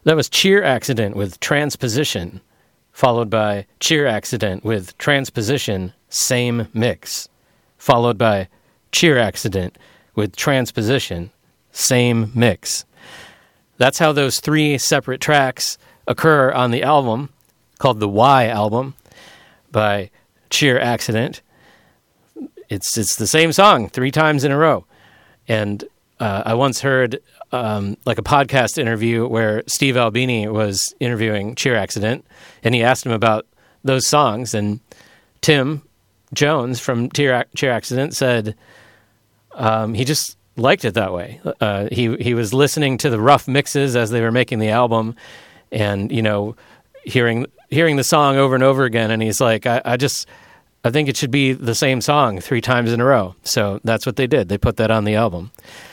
That was Cheer Accident with Transposition, followed by Cheer Accident with Transposition, Same Mix, followed by Cheer Accident with Transposition, Same Mix. That's how those three separate tracks occur on the album, called the Y album, by Cheer Accident. It's the same song 3 times in a row. And I once heard like a podcast interview where Steve Albini was interviewing Cheer Accident, and he asked him about those songs, and Tim Jones from Cheer Accident said he just liked it that way. He was listening to the rough mixes as they were making the album, and hearing the song over and over again, and he's like, I think it should be the same song 3 times in a row. So that's what they did. They put that on the album.